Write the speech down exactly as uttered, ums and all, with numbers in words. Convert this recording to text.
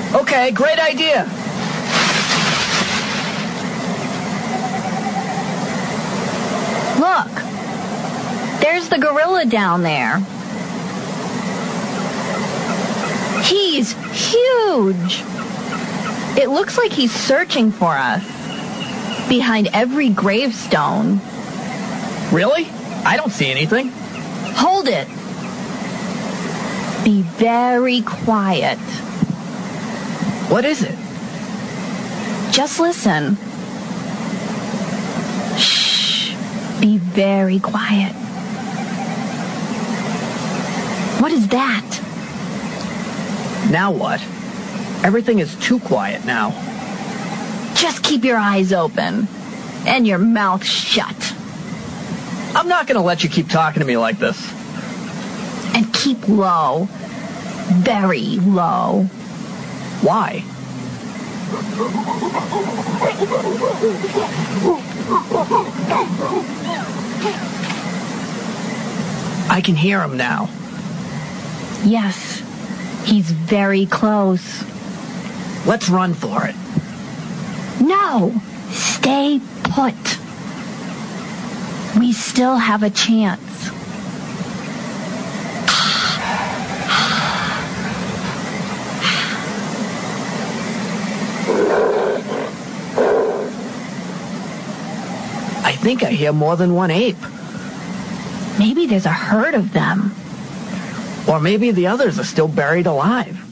Okay, great idea. Look, there's the gorilla down there. He's huge. It looks like he's searching for us behind every gravestone. Really? I don't see anything. Hold it. Be very quiet. What is it? Just listen. Shh. Be very quiet. What is that? Now what? Everything is too quiet now. Just keep your eyes open and your mouth shut. I'm not going to let you keep talking to me like this. And keep low. Very low. Why? I can hear him now. Yes, he's very close. Let's run for it. No, stay put. We still have a chance. I think I hear more than one ape. Maybe there's a herd of them. Or maybe the others are still buried alive.